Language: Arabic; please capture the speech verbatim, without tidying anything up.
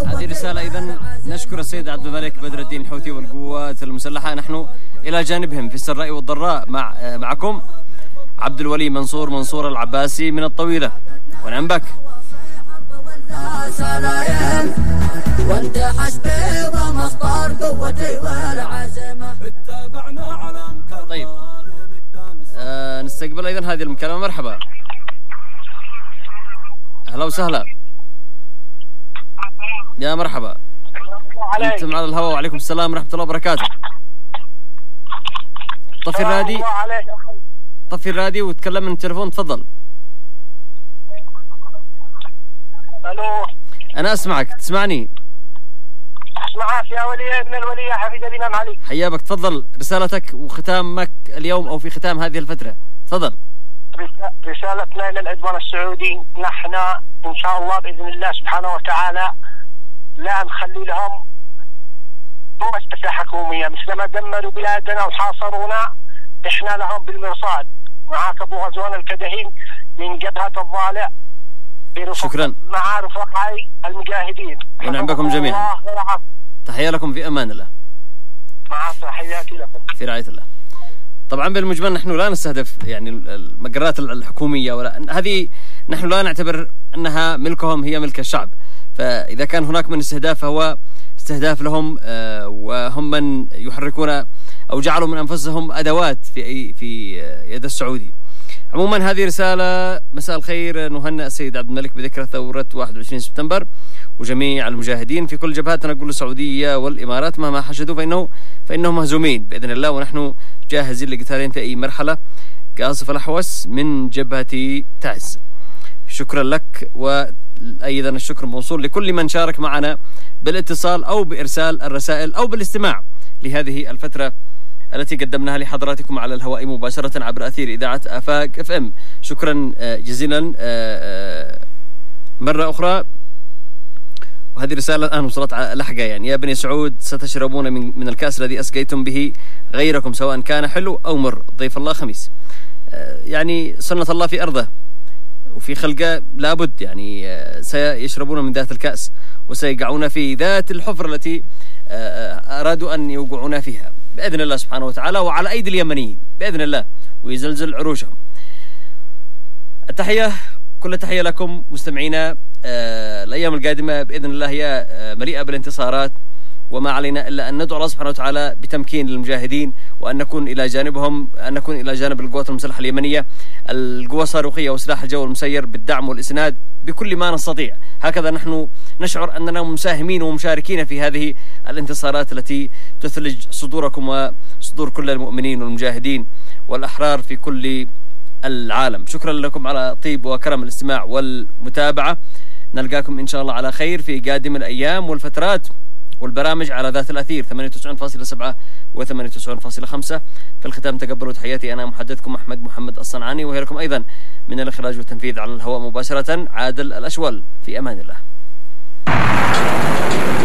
هذه رسالة إذن. نشكر السيد عبد الملك بدر الدين الحوثي والقوات المسلحة. نحن إلى جانبهم في السراء والضراء. مع معكم عبد الولي منصور منصور العباسي من الطويلة. ونعم بك. وانت حسبي ومصدر قوتي والعزيمة. طيب آه نستقبل أيضا هذه المكالمة. مرحبا، أهلا وسهلا. يا مرحبا، أنتم على الهواء. وعليكم السلام ورحمة الله وبركاته. طفي الرادي، طفي الرادي وتكلم من التليفون. تفضل. الو، انا اسمعك. تسمعني؟ اسمعك يا ولي ابن الولي يا حفيد الامام علي. حيابك. تفضل رسالتك وختامك اليوم او في ختام هذه الفترة. تفضل. رسالتنا الى العدوان السعودي، نحن ان شاء الله باذن الله سبحانه وتعالى لا نخلي لهم مؤسسة حكومية. مثلما دمروا بلادنا وحاصرونا، احنا لهم بالمرصاد. معاك ابو غزوان الكدهين من جبهة الضالع. شكرا. مع رفقائي المجاهدين. ونعم بكم جميعا. تحية لكم في امان الله. مع تحياتي لكم في رعاية الله. طبعا بالمجمل نحن لا نستهدف يعني المقرات الحكومية، ولا هذه نحن لا نعتبر انها ملكهم، هي ملك الشعب. فاذا كان هناك من استهداف فهو استهداف لهم، وهم من يحركون او جعلوا من انفسهم ادوات في في يد السعودي. عموما هذه رسالة. مساء الخير، نهنئ السيد عبد الملك بذكرى ثورة واحد وعشرين سبتمبر وجميع المجاهدين في كل جبهات. نقول السعودية والإمارات مهما حشدوا فإنه فإنهم مهزومين بإذن الله، ونحن جاهزين لقتالهم في أي مرحلة. قاصف الأحوس من جبهة تعز. شكرا لك، وأيضا الشكر موصول لكل من شارك معنا بالاتصال أو بإرسال الرسائل أو بالاستماع لهذه الفترة التي قدمناها لحضراتكم على الهواء مباشرة عبر أثير إذاعة آفاق اف ام. شكرا جزيلا مرة أخرى. وهذه رسالة الآن وصلت لحقة، يعني يا بني سعود ستشربون من, من الكأس الذي أسقيتم به غيركم سواء كان حلو أو مر. ضيف الله خميس. يعني سنة الله في أرضه وفي خلقه لابد يعني سيشربون من ذات الكأس وسيقعون في ذات الحفر التي أرادوا أن يوقعون فيها بإذن الله سبحانه وتعالى، وعلى أيدي اليمنيين بإذن الله، ويزلزل عروشهم. التحية، كل تحية لكم مستمعينا. آه الأيام القادمة بإذن الله هي آه مليئة بالانتصارات، وما علينا إلا أن ندعو الله سبحانه وتعالى بتمكين المجاهدين، وأن نكون إلى جانبهم، أن نكون إلى جانب القوات المسلحة اليمنية، القوى الصاروخية وسلاح الجو المسير بالدعم والإسناد بكل ما نستطيع. هكذا نحن نشعر أننا مساهمين ومشاركين في هذه الانتصارات التي تثلج صدوركم وصدور كل المؤمنين والمجاهدين والأحرار في كل العالم. شكرا لكم على طيب وكرم الاستماع والمتابعة. نلقاكم إن شاء الله على خير في قادم الأيام والفترات والبرامج على ذات الأثير ثمانية وتسعين فاصلة سبعة و ثمانية وتسعين فاصلة خمسة. في الختام تقبلوا تحياتي أنا محدثكم أحمد محمد الصنعاني، وهي لكم أيضا من الإخراج والتنفيذ على الهواء مباشرة عادل الأشول. في أمان الله.